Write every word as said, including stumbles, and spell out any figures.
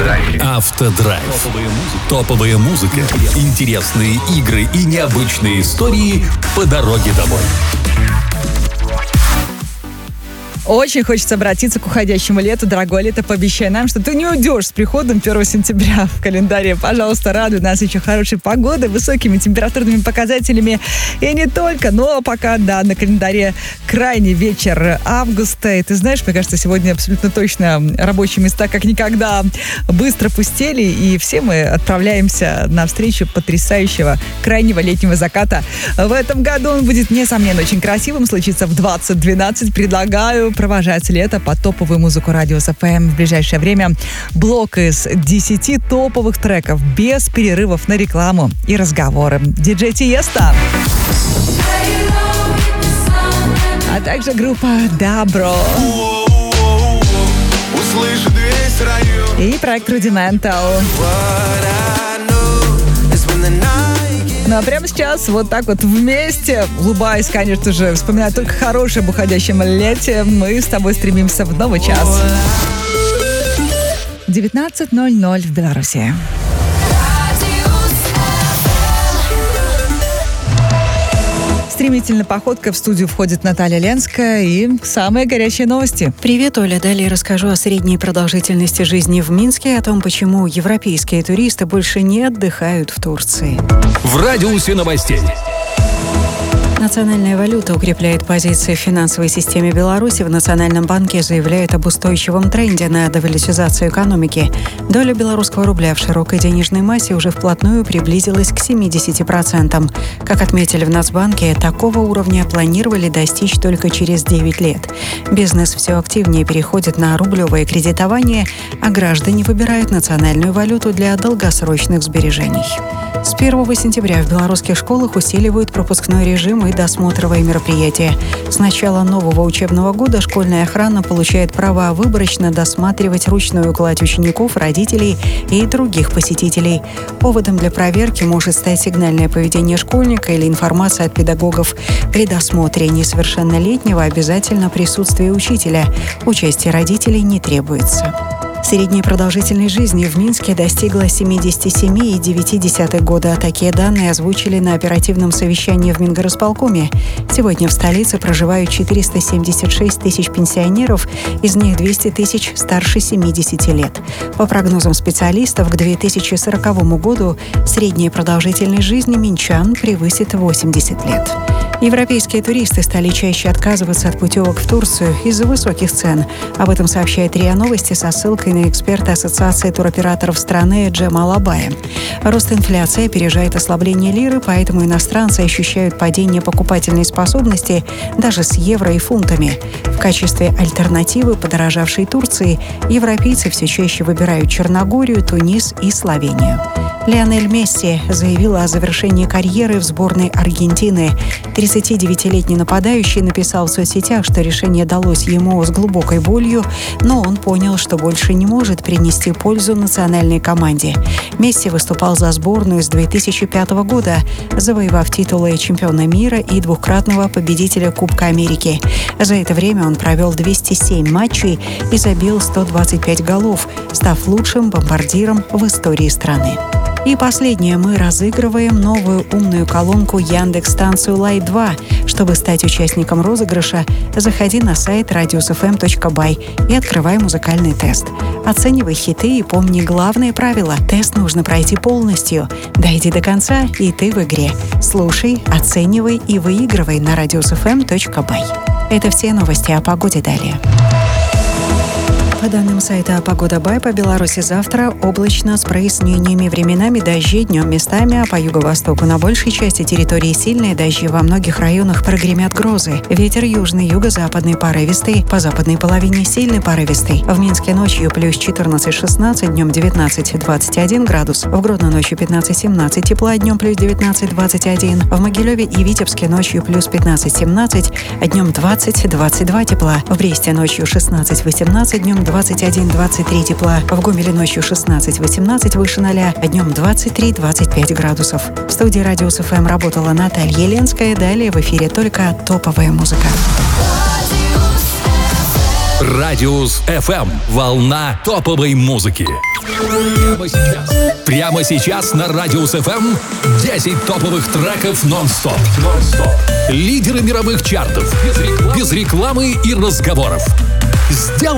Автодрайв. Автодрайв. Топовая музыка, интересные игры и необычные истории по дороге домой. Очень хочется обратиться к уходящему лету. Дорогое лето, пообещай нам, что ты не уйдешь с приходом первого сентября в календаре. Пожалуйста, радуй нас еще хорошей погодой, высокими температурными показателями. И не только, но пока, да, на календаре крайний вечер августа. И ты знаешь, мне кажется, сегодня абсолютно точно рабочие места как никогда быстро пустели. И все мы отправляемся навстречу потрясающего крайнего летнего заката. В этом году он будет, несомненно, очень красивым. Случится в двадцать двенадцать. Предлагаю провожать лето под топовую музыку Радиус эф эм. В ближайшее время блок из десяти топовых треков без перерывов на рекламу и разговоры. Диджей Тиеста. А также группа Dabro. И проект Rudimental. Ну а прямо сейчас вот так вот вместе, улыбаясь, конечно же, вспоминая только хорошее об уходящем лете, мы с тобой стремимся в новый час. девятнадцать ноль ноль в Беларуси. Стремительной походкой в студию входит Наталья Ленская и самые горячие новости. Привет, Оля. Далее расскажу о средней продолжительности жизни в Минске, о том, почему европейские туристы больше не отдыхают в Турции. В радиусе новостей. Национальная валюта укрепляет позиции в финансовой системе Беларуси. В Национальном банке заявляют об устойчивом тренде на девалюцизацию экономики. Доля белорусского рубля в широкой денежной массе уже вплотную приблизилась к семидесяти процентам. Как отметили в Нацбанке, такого уровня планировали достичь только через девять лет. Бизнес все активнее переходит на рублевое кредитование, а граждане выбирают национальную валюту для долгосрочных сбережений. С первого сентября в белорусских школах усиливают пропускной режим и досмотровые мероприятия. С начала нового учебного года школьная охрана получает право выборочно досматривать ручную кладь учеников, родителей и других посетителей. Поводом для проверки может стать сигнальное поведение школьника или информация от педагогов. При досмотре несовершеннолетнего обязательно присутствие учителя. Участие родителей не требуется. Средняя продолжительность жизни в Минске достигла семидесяти семи целых девяти десятых года. Такие данные озвучили на оперативном совещании в Мингорисполкоме. Сегодня в столице проживают четыреста семьдесят шесть тысяч пенсионеров, из них двести тысяч старше семидесяти лет. По прогнозам специалистов, к две тысячи сороковому году средняя продолжительность жизни минчан превысит восемьдесят лет. Европейские туристы стали чаще отказываться от путевок в Турцию из-за высоких цен. Об этом сообщает РИА Новости со ссылкой на эксперта Ассоциации туроператоров страны Джемала Бая. Рост инфляции опережает ослабление лиры, поэтому иностранцы ощущают падение покупательной способности даже с евро и фунтами. В качестве альтернативы подорожавшей Турции европейцы все чаще выбирают Черногорию, Тунис и Словению. Лионель Месси заявил о завершении карьеры в сборной Аргентины. тридцатидевятилетний нападающий написал в соцсетях, что решение далось ему с глубокой болью, но он понял, что больше не может принести пользу национальной команде. Месси выступал за сборную с две тысячи пятого года, завоевав титулы чемпиона мира и двукратного победителя Кубка Америки. За это время он провел двести семь матчей и забил сто двадцать пять голов, став лучшим бомбардиром в истории страны. И последнее. Мы разыгрываем новую умную колонку Яндекс-станцию Лайт два. Чтобы стать участником розыгрыша, заходи на сайт радиус эф эм точка бай и открывай музыкальный тест. Оценивай хиты и помни главное правило. Тест нужно пройти полностью. Дойди до конца, и ты в игре. Слушай, оценивай и выигрывай на радиус эф эм точка бай. Это все новости о погоде далее. По данным сайта «Погода Бай», по Беларуси завтра облачно с прояснениями, временами дожди, днем местами, а по юго-востоку на большей части территории сильные дожди, во многих районах прогремят грозы. Ветер южный, юго-западный порывистый, по западной половине сильный порывистый. В Минске ночью плюс четырнадцать-шестнадцать, днем девятнадцать-двадцать один градус. В Гродно ночью пятнадцать-семнадцать тепла, днем плюс девятнадцать-двадцать один. В Могилеве и Витебске ночью плюс пятнадцать-семнадцать, а днем двадцать-двадцать два тепла. В Бресте ночью шестнадцать-восемнадцать, днем двадцать один двадцать три тепла. В Гомеле ночью шестнадцать восемнадцать выше ноля, а днем двадцать три двадцать пять градусов. В студии Радиус эф эм работала Наталья Ленская. Далее в эфире только топовая музыка. Радиус эф эм. Волна топовой музыки. Прямо сейчас. Прямо сейчас на Радиус эф эм десять топовых треков нон-стоп. нон-стоп. Лидеры мировых чартов. Без рекламы, без рекламы и разговоров. Сделай